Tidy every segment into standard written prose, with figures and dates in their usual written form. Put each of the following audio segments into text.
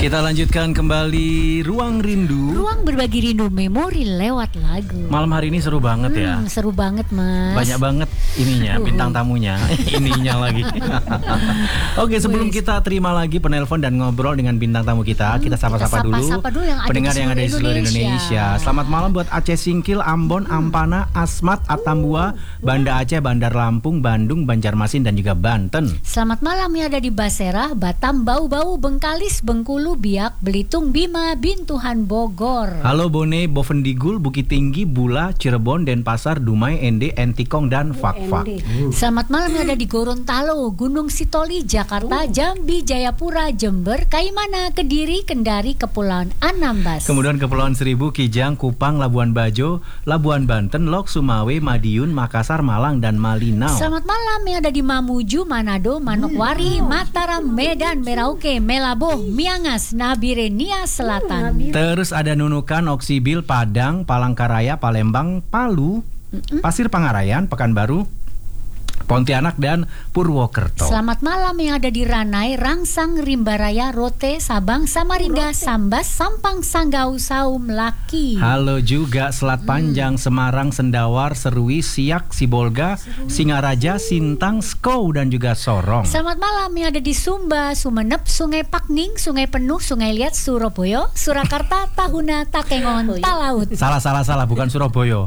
Kita lanjutkan kembali Ruang Rindu. Ruang berbagi rindu memori lewat lagu. Malam hari ini seru banget ya. Seru banget, Mas. Banyak banget ininya, bintang tamunya. Ininya lagi. Oke, sebelum kita terima lagi penelpon dan ngobrol dengan bintang tamu kita sapa-sapa dulu yang pendengar yang ada di seluruh Indonesia. Selamat malam buat Aceh Singkil, Ambon, Ampana, Asmat, Atambua, Banda Aceh, Bandar Lampung, Bandung, Banjarmasin dan juga Banten. Selamat malam yang ada di Basera, Batam, Bau-Bau, Bengkalis, Bengkulu, Biak, Belitung, Bima, Bintuhan, Bogor. Halo Bone, Bovendigul, Bukit Tinggi, Bula, Cirebon, Denpasar, Dumai, Ende, Entikong dan Fakfak. Selamat malam yang ada di Gorontalo, Gunung Sitoli, Jakarta, Jambi, Jayapura, Jember, Kaimana, Kediri, Kendari, Kepulauan Anambas. Kemudian Kepulauan Seribu, Kijang, Kupang, Labuan Bajo, Labuan Banten, Lok, Sumawe, Madiun, Makassar, Malang dan Malinau. Selamat malam yang ada di Mamuju, Manado, Manokwari, Mataram, Medan, Merauke, Melabo, Miangas, Nabire, Nia Selatan. Terus ada Nunukan, Oksibil, Padang, Palangkaraya, Palembang, Palu, Pasir Pangarayan, Pekanbaru, Pontianak dan Purwokerto. Selamat malam yang ada di Ranai, Rangsang, Rimbaraya, Rote, Sabang, Samarinda, Sambas, Sampang, Sanggau, Saum, Laki. Halo juga Selat Panjang, Semarang, Sendawar, Serui, Siak, Sibolga, Singaraja, Sintang, Skou dan juga Sorong. Selamat malam yang ada di Sumba, Sumenep, Sungai Pakning, Sungai Penuh, Sungai Liat, Surabaya, Surakarta, Tahuna, Takengon, Talaut. Salah, bukan Surabaya.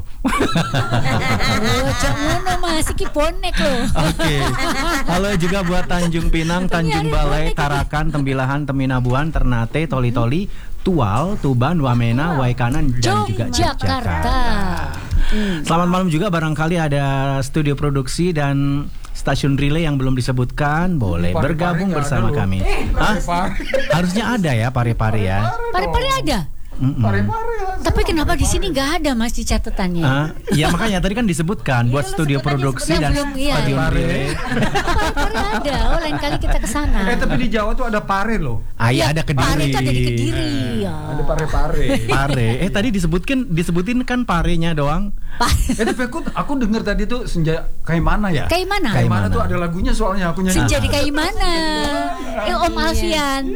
Cok ngono Mas, iki bonek loh. Oke. Halo juga buat Tanjung Pinang, Tanjung Balai, Tarakan, Tembilahan, Teminabuan, Ternate, Toli-Toli, Tual, Tuban, Wamena, Waikanan dan juga Jakarta. Selamat malam juga, barangkali ada studio produksi dan stasiun relay yang belum disebutkan, boleh bergabung bersama kami. Harusnya ada ya Pare-Pare ya. Pare-pare ada? Tapi kenapa di sini nggak ada Mas di catatannya? Ya makanya tadi kan disebutkan buat studio produksi dan stadion relay. Pare ada. Oh lain kali kita kesana. Tapi di Jawa tuh ada Pare loh. Ada Kediri. Pare itu ada di Kediri. Ada Pare-Pare. Pare. Tadi disebutin kan parenya doang. Tapi aku dengar tadi tuh senja Kaimana ya. Kaimana tuh ada lagunya soalnya aku nyanyi. Senja di Kaimana. Om Alfian.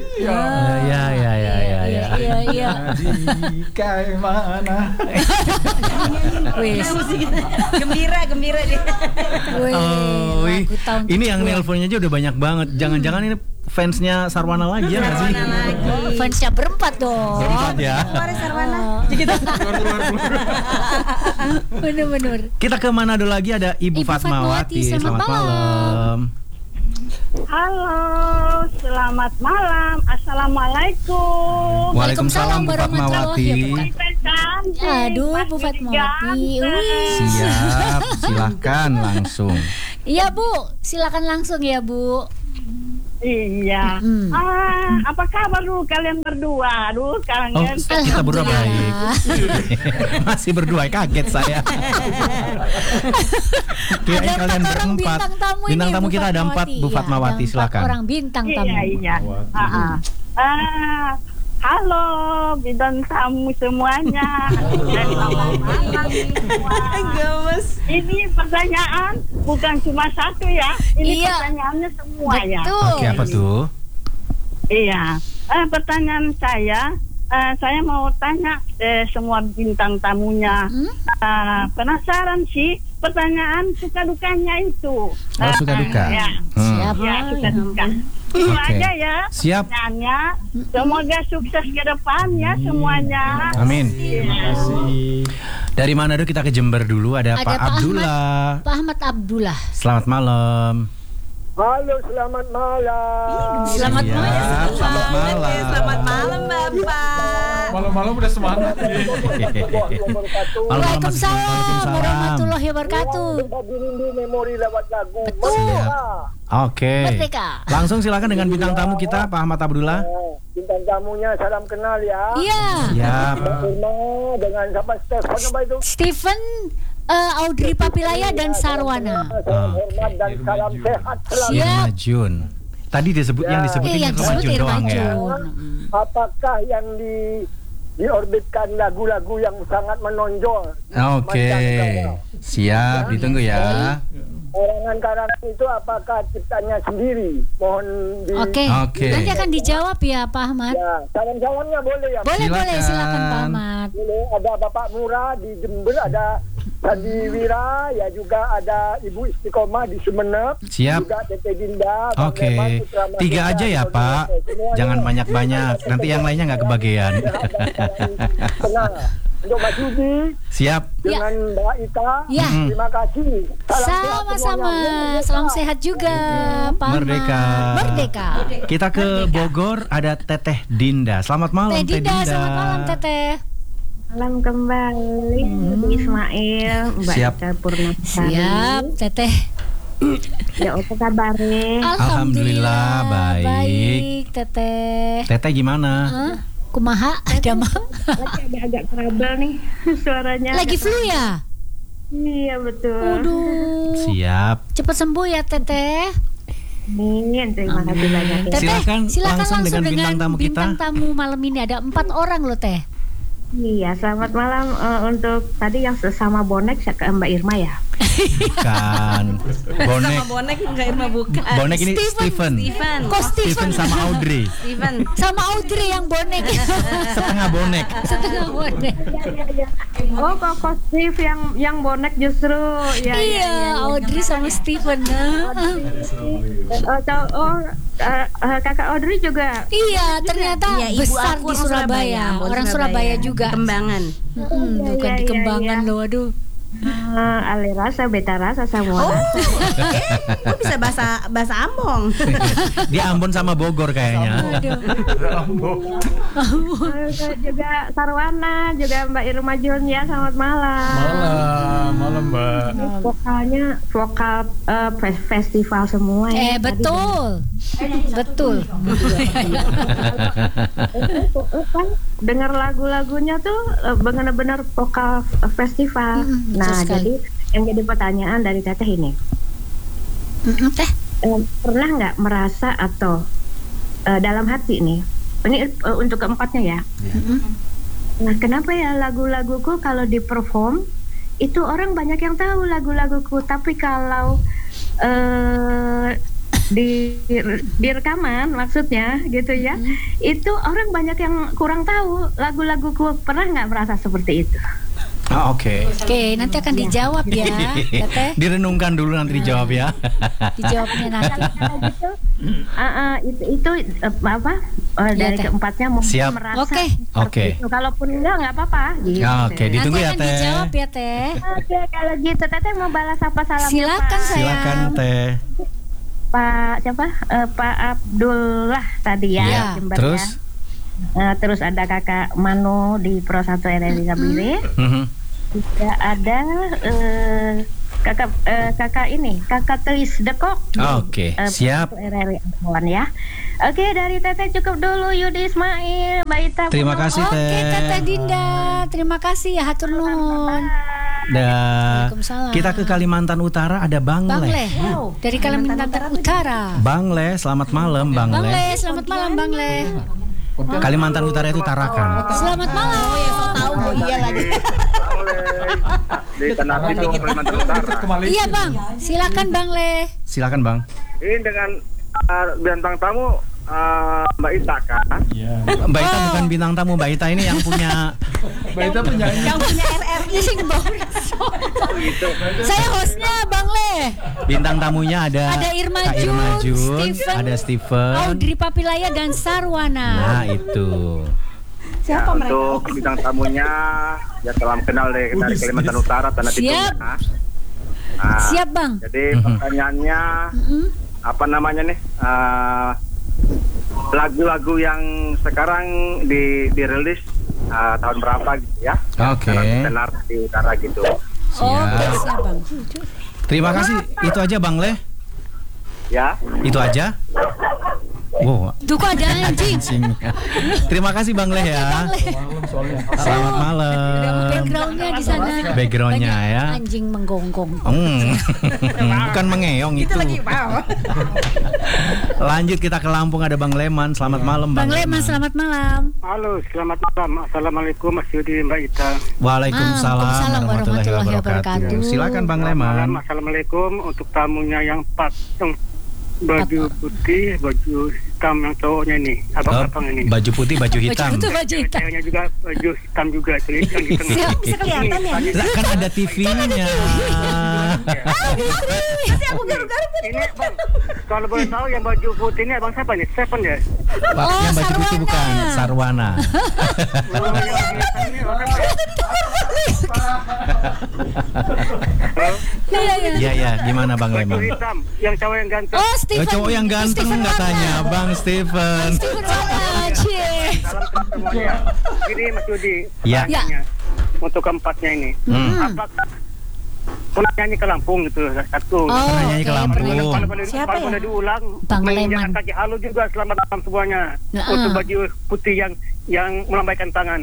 Iya. Di Kaimana. Gembira dia. Ini yang nelponnya aja udah banyak banget. Jangan-jangan ini fansnya Sarwana lagi ya nggak sih? Fansnya berempat dong. Berempat ya. Sarwana. Bener. Kita ke Manado lagi, ada Ibu Fatmawati. Selamat malam. Halo, selamat malam. Assalamualaikum. Waalaikumsalam Bu Fatmawati. Aduh Bu Fatmawati. Siap, silakan langsung. Iya Bu, silakan langsung ya Bu. Iya. Apa kabar dulu kalian berdua? Aduh, kangen. Kita berdua baik. Masih berdua, kaget saya. Kirain kalian berempat. Bintang tamu kita ada 4, Bu Fatmawati, silakan. Orang bintang tamu. Iya. Halo bintang tamu semuanya. Selamat malam semua. Ini pertanyaan bukan cuma satu ya. Ini pertanyaannya semua ya. Oke, apa tuh? Iya. Pertanyaan saya mau tanya semua bintang tamunya. Penasaran sih pertanyaan suka dukanya itu. Suka duka. Ya. Ya, suka duka. Itu aja ya. Siap. Pertanyaannya. Semoga sukses ke depan ya semuanya. Amin. Terima kasih. Dari Manado kita ke Jember dulu, ada Pak Abdullah. Pak Ahmad Abdullah. Selamat malam. Halo, selamat malam. Selamat malam. Selamat malam Bapak. Malam-malam udah semangat. Waalaikumsalam warahmatullahi wabarakatuh. Rindu memori lewat lagu. Betul. Oke. Merdeka. Langsung silakan dengan bintang tamu kita, Pak Ahmad Abdullah. Bintang tamunya salam kenal ya. Iya. Siap. Dengan siapa Stefan apa itu? Stephen, Audrey Papilaya dan Sarwana. Salam hormat dan salam sehat selalu. Irma Jun. Tadi yang disebutin yang Irma disebut Jun Irma doang ya. Jun. Apakah yang di diorbitkan lagu-lagu yang sangat menonjol. Oke. Siap, ditunggu ya. Karangan-karangan itu apakah ciptanya sendiri? Mohon di... Oke. Nanti akan dijawab ya Pak Ahmad. Ya, calon-calonnya boleh ya? Boleh, silakan Pak Ahmad. Boleh, ada Bapak Murah di Jember, ada Sandi Wira, ya juga ada Ibu Istiqomah di Sumeneb. Siap. Juga Tete Dinda. Oke. 3 aja ya Pak. Jangan banyak-banyak. Nanti yang lainnya nggak kebagian. Untuk Mbak Judi. Siap. Dengan Mbak Ita. Ya. Terima kasih. Sama-sama. Salam sehat juga Pak Ahmad. Merdeka. Kita ke Bogor, ada Teteh Dinda. Selamat malam Teteh Dinda. Selamat malam Teteh. Malam kembali Ismail, Mbak Ita Purnasari. Siap Teteh. Ya apa kabarnya? Alhamdulillah baik Teteh. Teteh gimana? Kumaha? Damang? Lagi agak trouble nih suaranya. Lagi flu ya? Iya betul. Waduh. Siap. Cepat sembuh ya Teteh. Amin, terima kasih banyak. Teteh, silakan langsung dengan bintang tamu kita. Bintang tamu malam ini ada 4 orang loh Teh. Iya, selamat malam untuk tadi yang sesama bonek ke Mbak Irma ya. Bukan. Sama bonek Mbak Irma bukan. Bonek ini Steven. Kok Steven sama Audrey. Sama Audrey yang bonek. Setengah bonek. Oh, kok Steve yang bonek justru ya. Iya, Audrey sama Steven. Kakak Audrey juga. Iya, ternyata besar di Surabaya. Orang Surabaya juga. Kembangan. Bukan di Kembangan loh, aduh. Ale rasa, beta rasa, semua rasa. Kok bisa bahasa Ambon? Dia Ambon sama Bogor kayaknya. Juga Sarwana, juga Mbak Irma Jun ya, selamat malam. Malam Mbak. Vokalnya vokal festival semua ya. Betul. Betul. Dengar lagu-lagunya tuh benar-benar vokal festival. Nah, jadi yang jadi pertanyaan dari Teteh ini, Teh, pernah nggak merasa atau dalam hati nih, ini untuk keempatnya ya. Nah, kenapa ya lagu-laguku kalau di-perform itu orang banyak yang tahu lagu-laguku, tapi kalau di rekaman maksudnya gitu ya, itu orang banyak yang kurang tahu lagu-laguku. Pernah nggak merasa seperti itu? Oke, nanti akan dijawab ya, Teteh. Direnungkan dulu nanti dijawab ya. Dijawabnya nanti. Itu apa? Dari keempatnya mungkin merasa. Oke. Kalaupun nggak apa-apa. Gitu. Oke, ditunggu ya Teh. Nanti akan dijawab ya Teh. Oke, kalau gitu Teteh mau balas apa salamnya? Silakan sayang. Silakan Teh. Pak siapa? Pak Abdullah tadi ya. Terus? Terus ada Kakak Mano di Pro 1 RRI Gambire. Juga ada Kakak Tris Dekok. Oke, siap. RRI Ambon ya. Oke, dari Teteh cukup dulu. Yudi Ismail, Mbak Ita. Terima kasih Teh. Oke, Teteh Dinda. Terima kasih ya, hatur nuhun. Kita ke Kalimantan Utara, ada Bang Le. Dari Kalimantan Utara. Bang Le, selamat malam Bang Le. Selamat malam Bang Le. Kalimantan Utara itu Tarakan. Selamat malam. Tahu iya lagi. Di Tanah Pintu Kalimantan Utara. Iya Bang, silakan Bang Le. Silakan Bang. Ini dengan bintang tamu Mbak Ita kan? Mbak Ita bukan bintang tamu, Mbak Ita ini yang punya Mbak Ita penyanyi. Yang punya RRI sing Saya hostnya Bang Le. Bintang tamunya ada Irma Kak Jun, Irma Jun, Steven, ada Steven, Audrey Papilaya dan Sarwana. Nah itu. Siapa mereka? Untuk bintang tamunya ya salam kenal dari Kalimantan Utara, Tanah Pintu. Siap Bang. Jadi pertanyaannya apa namanya nih? Lagu-lagu yang sekarang dirilis tahun berapa gitu ya? Oke. Tenar di utara gitu. Siap Bang. Terima kasih. Itu aja Bang Le. Ya. Itu aja. Wow. Tuh kok ada anjing. Terima kasih Bang Leh ya. Selamat malam. Backgroundnya di sana. Backgroundnya banyak ya. Anjing menggonggong. Bukan mengeong itu. Lanjut kita ke Lampung, ada Bang Leman. Selamat malam Bang Leman. Selamat malam. Halo, selamat malam. Assalamualaikum Mas Yudi, Mbak Ita. Waalaikumsalam warahmatullahi wabarakatuh. Silakan Bang Leman. Assalamualaikum untuk tamunya yang baju putih, baju hitam yang cowoknya ini, abang-abang ini. Baju putih, baju hitam. Baju hitam. Ceweknya juga baju hitam juga, yang di tengah. Bisa kelihatan ya? Lah kan ada TV-nya. Nanti aku garuk-garuk. Ini Bang, kalau boleh tahu yang baju putih ini abang siapa nih? Stephen ya? Yang baju putih bukan Sarwana. Iya, gimana Bang Leman? Baju hitam, yang cowok yang ganteng. Oh, Steven. Cowok yang ganteng katanya, Bang Steven. Steven Salam semuanya. Ini Mas Yudi, pertanyaannya untuk keempatnya ini. Apakah pernah nyanyi ke Lampung gitu? Satu. Pernah nyanyi ke Lampung. Siapa ya? Boleh diulang. Bang Leman. Kaki halo juga selamat malam semuanya. Untuk baju putih yang melambaikan tangan.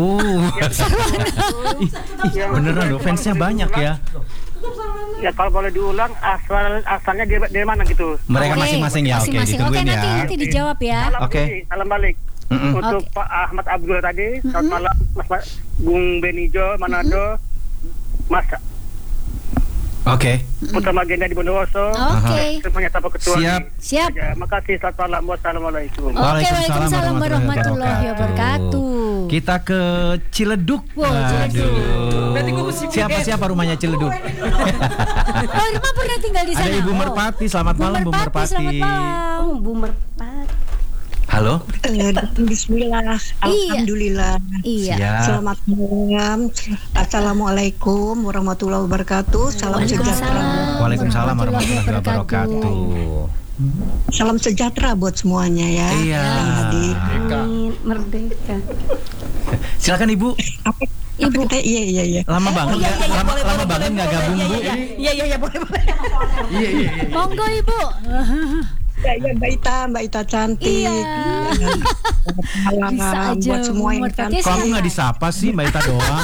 Beneran loh, fansnya banyak ya. Ya kalau boleh diulang asalnya dari mana gitu. Mereka masing-masing ya. Oke, ditungguin ya. Nanti dijawab ya. Oke. Salam balik. Untuk Pak Ahmad Abdul tadi, selamat malam Mas Bung Benijo Manado, Mas Oke. Putra Magenda di Bondowoso. Oke. Semuanya tanpa ketua. Siap. Ya, makasih, selamat malam. Wassalamualaikum. Waalaikumsalam warahmatullahi wabarakatuh. Kita ke Ciledug. Waduh. Siapa rumahnya Ciledug? Oh, Irma pernah tinggal di sana. Ada Ibu Merpati. Selamat malam Bu Merpati. Selamat malam. Bu Merpati. Halo. Bismillah. Alhamdulillah. Iya. Selamat malam. Assalamualaikum warahmatullahi wabarakatuh. Salam sejahtera. Waalaikumsalam warahmatullahi wabarakatuh. Salam sejahtera buat semuanya ya. Iya. Merdeka. Silakan Ibu. Ibu. Iya. Lama banget nggak gabung Bu. Iya, boleh. Iya. Monggo Ibu. Ya Mbak Ita cantik. Iya. Bisa aja buat semua yang cantik. Kok aku nggak disapa sih Mbak Ita doang?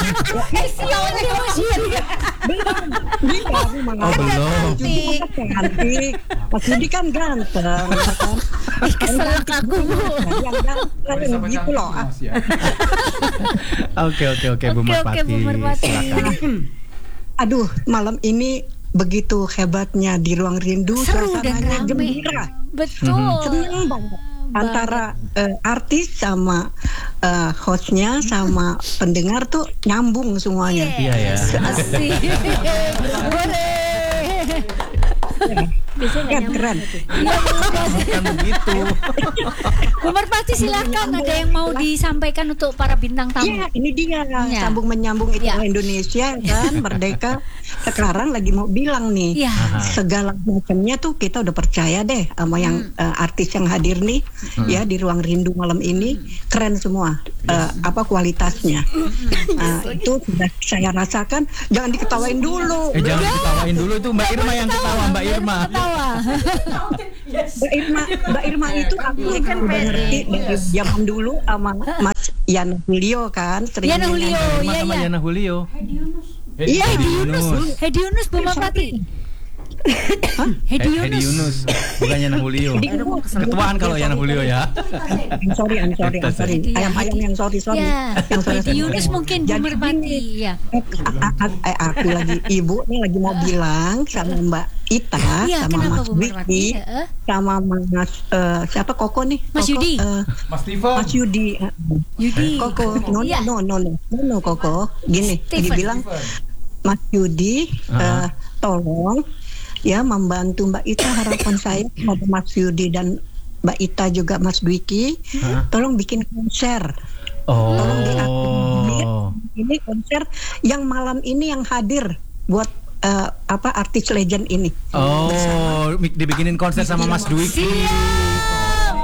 Belum. Cantik. Mas Yudi kan ganteng. Keselak aku Bu. Gitu loh. Oke Bu Merpati. Silakan. Aduh, malam ini begitu hebatnya di Ruang Rindu, seru dan suasananya rame. gembira. Betul. Senang banget. Antara artis sama hostnya sama pendengar tuh nyambung semuanya. Iya ya. Asik. Boleh. Keren. Bukan begitu. Bu Merpati silakan, ada yang mau disampaikan untuk para bintang tamu. Iya, ini dia sambung menyambung itu Indonesia kan merdeka. Sekarang lagi mau bilang nih, segala macamnya tuh kita udah percaya deh sama yang artis yang hadir nih ya di Ruang Rindu malam ini, keren semua kualitasnya. Itu sudah saya rasakan. Jangan diketawain dulu. Jangan diketawain dulu, itu Mbak Irma yang ketawa, Mbak Irma. Mbak Irma itu aku kan udah ngerti dari zaman dulu sama Mas Yana Julio kan. Yana Julio, sama Yana Julio. Iya, Hedi Yunus Bu Merpati. Hedi Yunus, bukan Yana Julio. Ketuaan kalau Yana Julio ya. Sorry. Ayam yang sorry. Yang Hedi Yunus mungkin Bu Merpati. Ya. Aku lagi ibu nih lagi mau bilang sama Mbak Ita, sama Mas Wiki, sama Mas siapa Koko nih? Mas Yudi. Mas Yudi. Koko. No Koko. Gini, dibilang Mas Yudi, tolong ya membantu Mbak Ita, harapan saya kepada Mas Yudi dan Mbak Ita juga Mas Dwiki, tolong bikin konser. Tolong ini konser yang malam ini yang hadir buat artis legend ini. Dibikinin konser sama Mas Dwiki.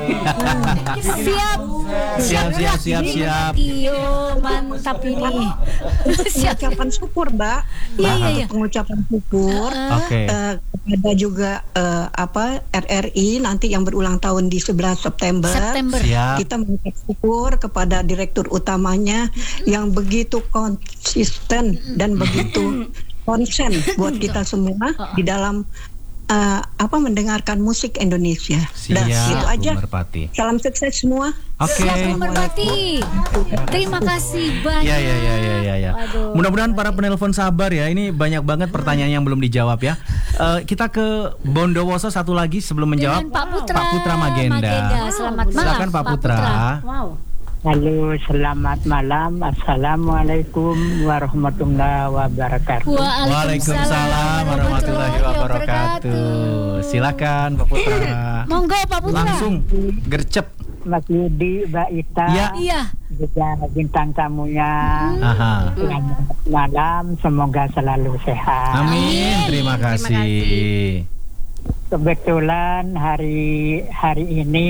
Siap. Iyo, mantap ini. Pengucapan syukur, Mbak. Iya. Pengucapan syukur. Ada juga RRI nanti yang berulang tahun di 11 September. Kita mengucap syukur kepada direktur utamanya yang begitu konsisten dan begitu konsen buat kita semua di dalam mendengarkan musik Indonesia. Siap, itu aja. Merpati. Salam sukses semua. Siap, Merpati. Terima kasih banyak. Ya. Mudah-mudahan para penelpon sabar ya. Ini banyak banget pertanyaan yang belum dijawab ya. Kita ke Bondowoso satu lagi sebelum menjawab. Dengan Pak Putra Magenda. Selamat malam. Silakan Pak Putra. Wow. Halo, selamat malam. Assalamualaikum warahmatullahi wabarakatuh. Waalaikumsalam warahmatullahi wabarakatuh. Silakan Pak Putra. Monggo Pak Putra. Langsung gercep. Mas Yudi, Mbak Ita, Iya. juga bintang tamunya. Selamat malam, semoga selalu sehat. Amin. Terima kasih. Kebetulan hari ini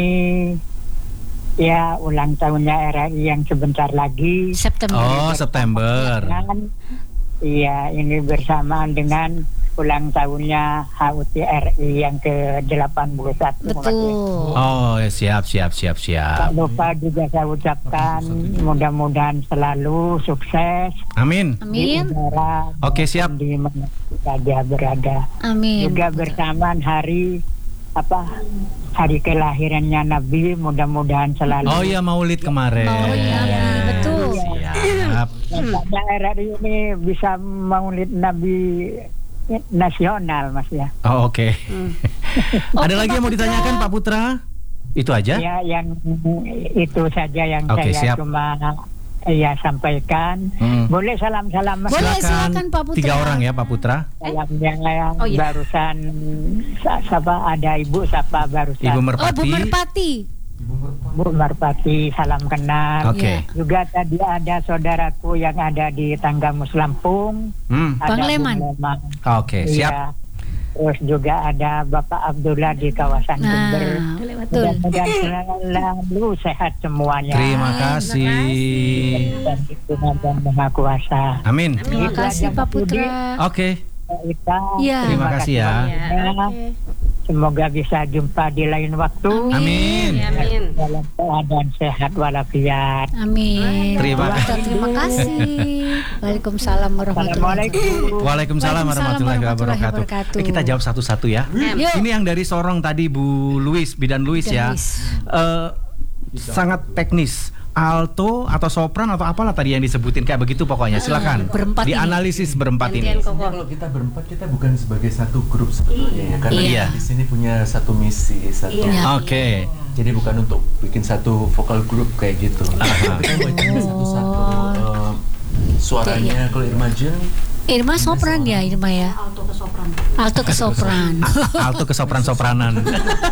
ya ulang tahunnya RRI yang sebentar lagi. September. Iya, ini bersamaan dengan ulang tahunnya HUT RI yang ke-81. Betul. Siap. Tak lupa juga saya ucapkan mudah-mudahan selalu sukses. Amin. Oke, siap. Di mana saja berada. Amin. Juga bersamaan hari kelahirannya Nabi, mudah-mudahan selalu. Maulid kemarin. Betul. Siap. RRI ini bisa maulid Nabi nasional, Mas ya. Oke. Ada lagi yang mau ditanyakan Pak Putra? Itu aja? Ya, yang itu saja yang saya cuma sampaikan. Boleh salam-salam, Mas? Boleh, silakan Pak Putra. 3 orang ya Pak Putra. Salam yang barusan ada Ibu barusan. Ibu Merpati. Bu Merpati. Bu Merpati, salam kenal. Oke. Juga tadi ada saudaraku yang ada di Tanggamus Lampung. Bang Leman. Oke, siap. Ya. Terus juga ada Bapak Abdullah di kawasan Jember. Mudah-mudahan selalu sehat semuanya. Terima kasih. Tuhan yang Maha Kuasa. Amin. Terima kasih Pak Putra. Oke. Terima kasih ya. Semoga bisa jumpa di lain waktu. Amin. Dalam keadaan sehat walafiat. Amin. Terima kasih. Waalaikumsalam warahmatullahi wabarakatuh. Waalaikumsalam warahmatullahi wabarakatuh. Kita jawab satu-satu ya. Ini yang dari Sorong tadi Bu Louis, Bidan Louis ya. Sangat teknis. Alto atau sopran atau apalah tadi yang disebutin kayak begitu pokoknya. Silakan. Dianalisis berempat ini. Kalau kita berempat kita bukan sebagai satu grup sebetulnya ya. Karena di sini punya satu misi, Oke. Jadi bukan untuk bikin satu vokal grup kayak gitu. Kita bacanya satu-satu. Suaranya kalau Irma sopran ya, Irma ya. Alto ke sopran. Alto ke sopran-sopranan.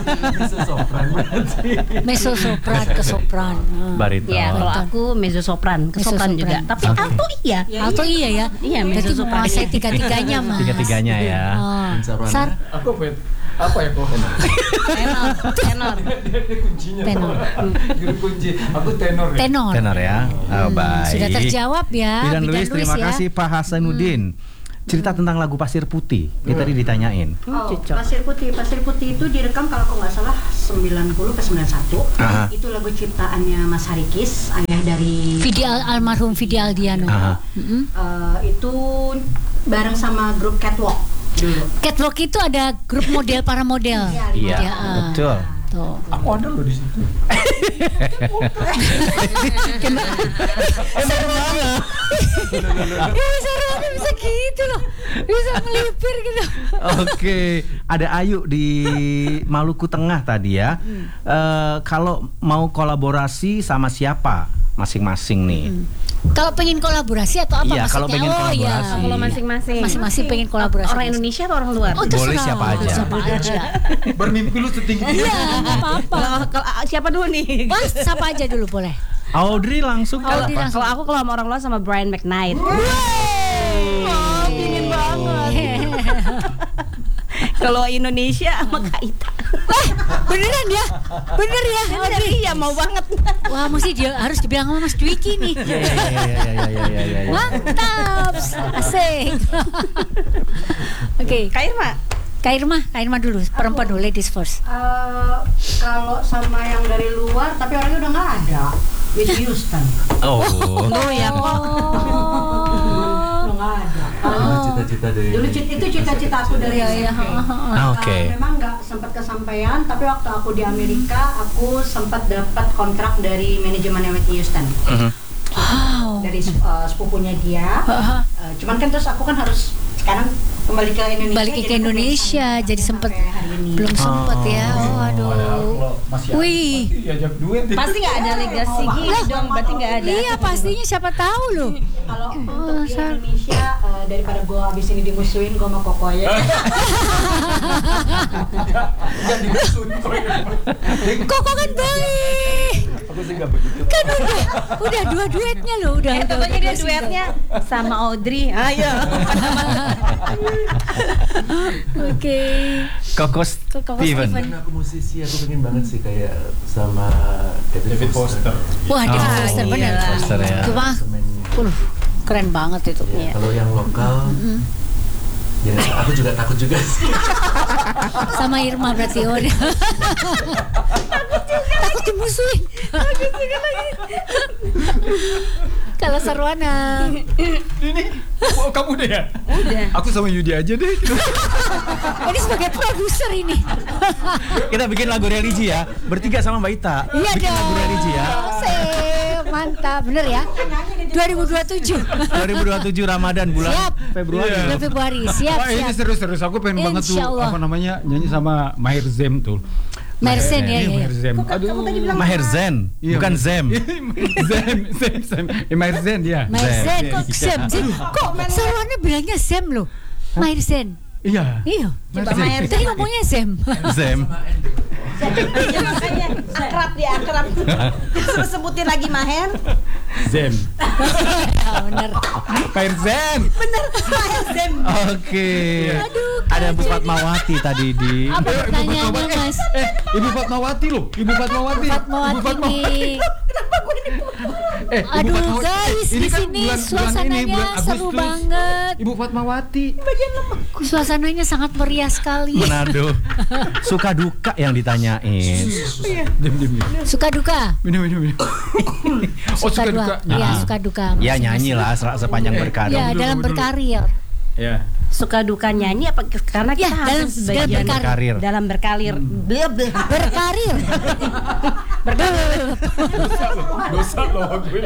Mezzo sopran ke sopran. Bariton. Ya, kalau aku mezzo sopran ke sopran juga. Tapi alto iya. Alto iya ya. Iya, mezzo sopran. Saya tiga-tiganya mah. Tiga-tiganya ya. Sar. Aku apa ya kok? Tenor. Tenor. Kunci. Aku tenor. Tenor ya. Baik. Sudah terjawab ya. Bidan Louis, terima kasih Pak Hasanuddin. Cerita tentang lagu Pasir Putih. Ini tadi ditanyain. Pasir Putih itu direkam kalau aku nggak salah 90 ke 91. Itu lagu ciptaannya Mas Harikis, ayah dari almarhum Vidi Aldiano. Itu bareng sama grup Catwalk dulu. Catwalk itu ada grup model para model. Iya, betul. Tuh. Aku ada loh di situ. Bisa gitu loh. Bisa melipir gitu. Oke, ada Ayu di Maluku Tengah tadi ya. Kalau mau kolaborasi sama siapa masing-masing nih? Kalau pengen kolaborasi atau apa maksudnya? Kalau pengen kolaborasi. Kalau masing-masing pengen kolaborasi. Orang Indonesia atau orang luar? Boleh siapa aja. Bermimpi lu setinggi. Iya, apa-apa. Siapa dulu nih? Siapa aja dulu boleh. Audrey langsung. Kalau aku kalau sama orang luar sama Brian McKnight. Dingin banget. Kalau Indonesia sama Kak Ita. Beneran ya? Bener ya? Bener, iya mau banget. Wah, mesti dia harus dibilang sama Mas Dwiki nih. Iya. Mantap, asik. Oke, Kak Irma dulu, perempuan dulu, ladies first. Kalau sama yang dari luar, tapi orangnya udah nggak ada. Whitney Houston. Oh ya kok. Nggak ada. Cita-cita dari. Dulu itu cita-cita aku dari SMP. Oke. Memang nggak sempat kesampaian, tapi waktu aku di Amerika, aku sempat dapat kontrak dari manajemennya Whitney Houston. Wow. Dari sepupunya dia. Cuman kan terus aku kan harus sekarang kembali ke Indonesia. Balik ke Indonesia, jadi sempet belum sempet ya. Oh, aduh. Wih. Pasti nggak ada legasi gitu dong, berarti nggak ada. Iya pastinya, siapa tahu loh. Kalau untuk di Indonesia daripada gue abis ini dimusuhin, gue mau Koko ya. Koko kan baik. Aku sih nggak begitu. Kan udah dua duetnya loh, udah. Contohnya dia duetnya sama Audrey. Ayo. Oke. Koko Steven. Aku musisi, aku pengen banget sih kayak sama David Foster. Wah, David Foster benar. Foster ya. Cuma, keren banget itu. Ya, kalau yang lokal, ya aku juga takut juga sih. Sama Irma berarti udah. Takut dimusuhin. Takut juga lagi. Kalau Sarwana. Ini kamu deh ya? Udah. Aku sama Yudi aja deh. Ini sebagai produser ini. Kita bikin lagu religi ya, bertiga sama Mbak Ita. Iya bikin lagu religi ya. Mantap, bener ya. 2027 Ramadan bulan Februari. Bulan Februari, siap. Ini serius, aku pengen banget tuh nyanyi sama Maher Zem tuh. Maher Zen ya. Aduh, Maher Zen, bukan Zem. Zem. Maher Zen ya. Maher Zen kok Zem? Kok Sarwana bilangnya Zem loh? Maher Zen. Iya. Maher tadi ngomongnya Zem. Ya makanya akrab. Terus sebutin lagi Maher. Zem. Bener. Maher Zen. Bener, Maher Zen. Oke. Ada Bu Fatmawati tadi di. Apa pertanyaannya Mas? Ibu Fatmawati loh. Ibu Fatmawati. Kenapa gue ini? Aduh guys, di sini suasananya seru banget. Ibu Fatmawati. Suasananya sangat meriah sekali. Manado. Suka duka yang ditanyain. Diam. Suka duka. Minum. Oh, suka duka. Iya, suka duka. Ya nyanyi lah sepanjang berkarir. Ya, dalam berkarir. Ya. Suka duka nyanyi apa karena kita harus sebagian berkarir. Dalam berkarir. Berkarir. Dosa loh gue.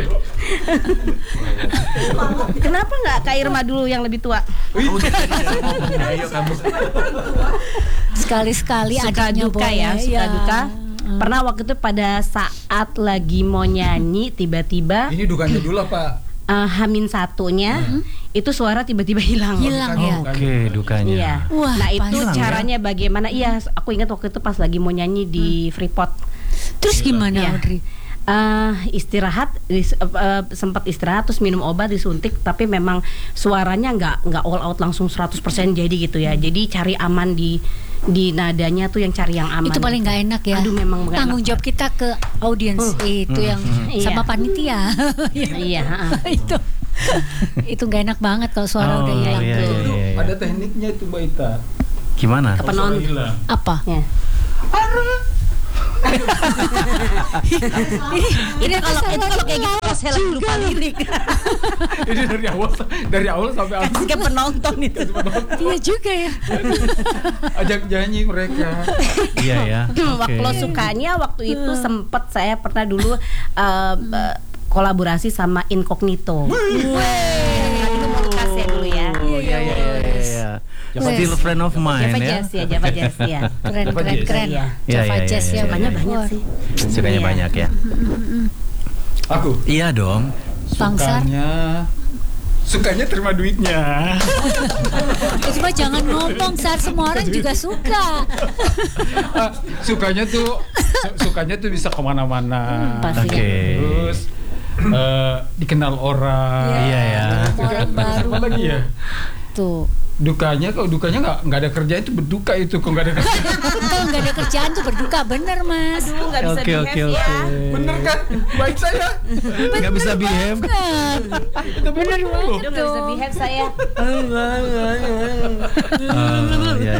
Kenapa nggak Kak Irma dulu yang lebih tua? Ayo kamu. Sekali-sekali suka duka ya, suka duka. Pernah waktu itu pada saat lagi mau nyanyi tiba-tiba. Ini dukanya dulu apa? Hamin satunya itu suara tiba-tiba hilang ya. Oke, dukanya. Iya. Wah, nah itu caranya ya? bagaimana? Iya, aku ingat waktu itu pas lagi mau nyanyi di Freeport. Terus gimana, Audrey? Istirahat, sempat istirahat terus minum obat disuntik, tapi memang suaranya nggak all out langsung 100% jadi gitu ya. Jadi cari aman di nadanya tuh yang cari yang aman. Itu paling nggak enak ya. Aduh, memang tanggung jawab kita ke audiens itu yang sama panitia. Iya. Itu nggak enak banget kalau suara udah hilang. Iya. Ada tekniknya itu Mbak Ita. Gimana? Ke penonton. Apa? Ya. ini kalau kayak gitu saya lagi lupa lirik. Ini dari awal sampai akhir. Kasih ke penonton itu. Iya juga ya. Ajak nyanyi mereka. Iya ya. Kalau sukanya waktu itu sempat saya pernah dulu kolaborasi sama Incognito. Itu mau kasih dulu ya. Iya. Still friend of mine ya. Java Jazz ya. Keren. Java Jazz ya. Sukanya banyak sih. Sukanya banyak ya. Aku? Iya dong. Sukanya terima duitnya. Cuma jangan ngomong, Sar, semua orang juga suka. Sukanya tuh bisa kemana-mana. Oke. Terus dikenal orang. Iya ya. Orang baru. Apa lagi ya? Tuh. dukanya nggak ada kerjaan itu berduka itu kok nggak ada kerjaan. Kalau nggak ada kerjaan tuh berduka, bener Mas. Aduh, nggak bisa behave ya. Bener kan? Baik saya. Nggak bisa behave. Bener banget Nggak bisa tuh. behave saya. Ya.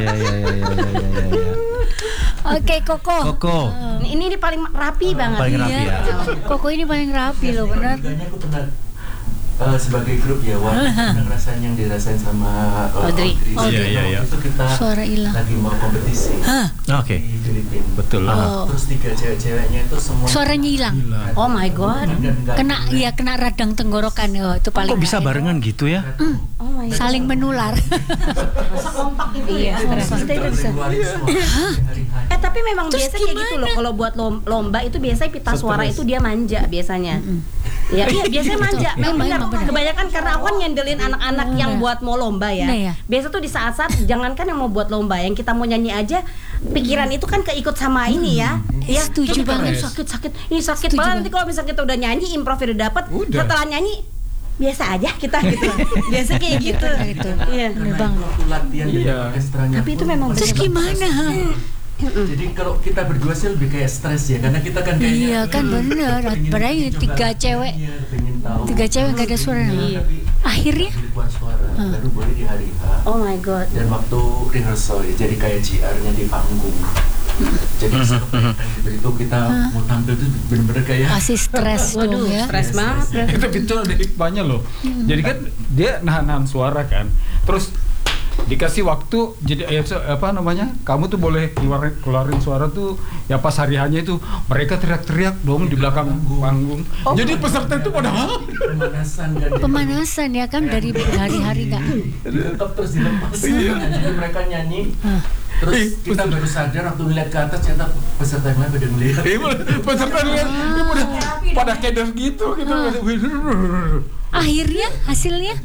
Oke, Koko. Ini paling rapi banget. Paling rapi ya. Koko ini paling rapi loh, bener. Aku pernah sebagai grup ya, pernah ngerasain yang dirasain sama Audrey. Iya. Itu kita Suara hilang. lagi mau kompetisi Oke. di Filipina. Betul. Terus 3 cewek-ceweknya itu semua Suaranya hilang. Oh my god. Kena radang tenggorokan. Oh, itu paling. Kok bisa barengan gitu ya? Oh my god. Saling menular. Kompak itu ya. Tapi memang Terus biasa kayak gitu loh. Kalau buat lomba itu biasanya pita suara itu dia manja biasanya. Ya, iya biasanya manja. Memang benar. Kebanyakan karena aku kan nyendelin anak-anak yang buat mau lomba ya. Nah, ya. Biasa tuh di saat-saat jangankan yang mau buat lomba, yang kita mau nyanyi aja pikiran itu kan keikut sama ini ya. Ya, Setuju banget. Sakit. Ini sakit Setuju banget. Nanti kalau misalnya kita udah nyanyi, improv udah dapet, setelah nyanyi biasa aja kita gitu. Biasa kayak gitu. Iya. Bener banget. Latihan dari orkestranya. Tapi itu memang Terus gimana? Jadi kalau kita berdua sih lebih kayak stres ya, karena kita kan kayaknya Iya kan bener. Berarti 3 cewek. 3 cewek nggak ada suara. Akhirnya buat suara baru boleh di hari H. Oh my god. Dan waktu rehearsal ya, jadi kayak GR-nya di panggung. Jadi itu kita mau tampil tuh bener-bener kayak kasih stres dong ya. Stres banget. Itu ada hikmahnya loh. Jadi kan dia nahan suara kan. Terus dikasih waktu, jadi kamu tuh boleh keluarin suara tuh ya pas hari hanya itu mereka teriak-teriak dong di belakang panggung. Jadi peserta itu pada pemanasan ya kan dari hari-hari nggak. Terus dilepas. Jadi mereka nyanyi. Terus kita baru sadar waktu ngeliat ke atas ternyata peserta yang lain pada ngeliat. Peserta ngeliat pada keder gitu. Akhirnya hasilnya.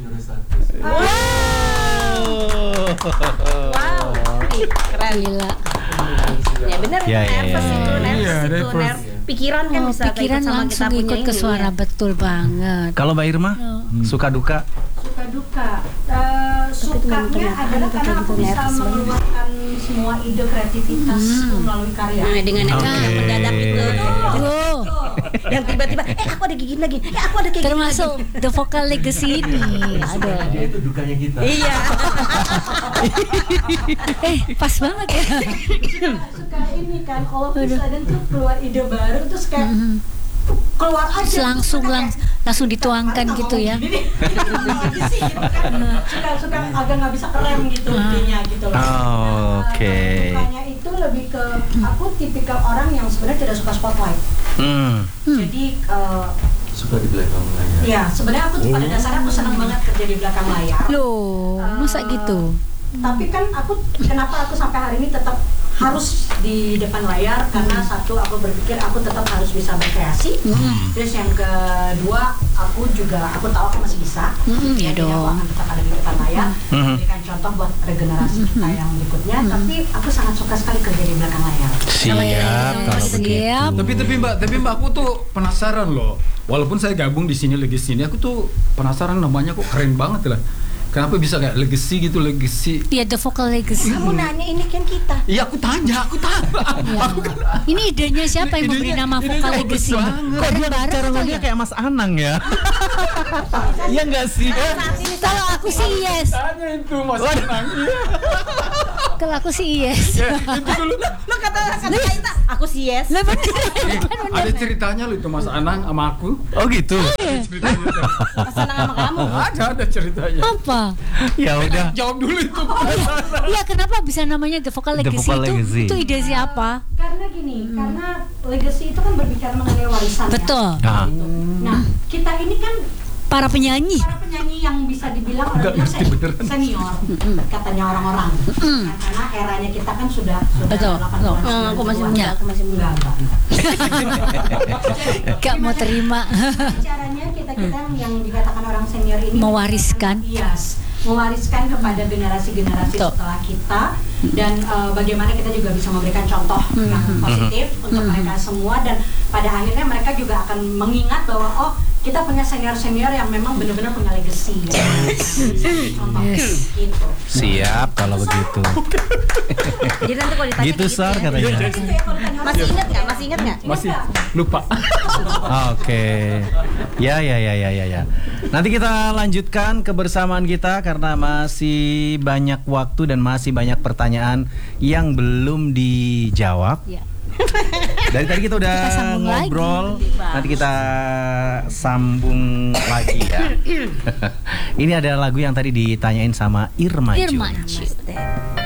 Wow, keren. Gila. Ya benar, nervous itu, nervous. Pikiran kan bisa pikiran sama langsung kita ikut punya ke suara ya. betul banget. Kalau Mbak Irma, suka duka? Suka duka. Sukanya adalah karena aku bisa mengeluarkan semua ide kreativitas melalui karya. Nah, dengan yang mendadak itu. Dan tiba-tiba, aku ada gigi lagi. Aku ada kayak termasuk The Vocal Legacy ini. Aduh. Itu dukanya kita. Iya. Pas banget ya. Suka ini kan, all of a sudden tuh keluar ide baru terus kayak keluar aja langsung dituangkan gitu ya. Suka agak nggak bisa kerem gitu intinya gitu loh. Oke. Makanya itu lebih ke aku tipikal orang yang sebenarnya tidak suka spotlight. Jadi suka di belakang layar. Ya sebenarnya aku pada dasarnya aku senang banget kerja di belakang layar. Loh, masa gitu? Tapi kan kenapa aku sampai hari ini tetap harus di depan layar karena satu aku berpikir aku tetap harus bisa berkreasi. Terus yang kedua aku tahu aku masih bisa. Ya dong. Aku akan tetap ada di depan layar, memberikan contoh buat regenerasi kita yang berikutnya. Tapi aku sangat suka sekali kerja di belakang layar. Siap kalau begitu. Tapi mbak aku tuh penasaran loh. Walaupun saya gabung di sini aku tuh penasaran namanya kok keren banget lah. Kenapa bisa kayak legacy gitu, legacy? Iya, The Vocal Legacy. Kamu nanya ini kan kita. Iya, aku tanya. Ya. Ini idenya siapa yang memberi nama Vocal Legacy? Kok dia cara ngomongnya kayak Mas Anang ya? Iya nggak sih? Kalau aku sih yes. Tanya itu Mas Anang. Kalau aku sih yes. Itu dulu. Lo kata kita, aku sih yes. Lah bener. Ada ceritanya lo itu Mas Anang sama aku. Oh gitu. Mas Anang sama kamu. Ada ceritanya. Apa? Ya udah. Jawab dulu itu. Iya, kenapa bisa namanya The Vocal Legacy? Itu ide siapa? Karena gini, karena legacy itu kan berbicara mengenai warisan. Betul. Ya. Nah, kita ini kan para penyanyi yang bisa dibilang orangnya senior, katanya orang-orang. Karena eranya kita kan sudah betul. 80. Aku masih muda. Gak mau terima. Caranya kita yang dikatakan orang senior ini mewariskan. Mewariskan kepada generasi-generasi setelah kita dan bagaimana kita juga bisa memberikan contoh yang positif untuk mereka semua dan pada akhirnya mereka juga akan mengingat bahwa kita punya senior-senior yang memang benar-benar punya legacy. Contoh gitu. Siap kalau begitu. Jadi nanti kalau ditanya Gitu Sar katanya. Masih ingat nggak? Masih ingat nggak? Masih lupa. Oke. Ya. Nanti kita lanjutkan kebersamaan kita karena masih banyak waktu dan masih banyak pertanyaan yang belum dijawab. Ya. Dari tadi kita udah ngobrol, nanti kita sambung lagi ya. Ini ada lagu yang tadi ditanyain sama Irma Jun.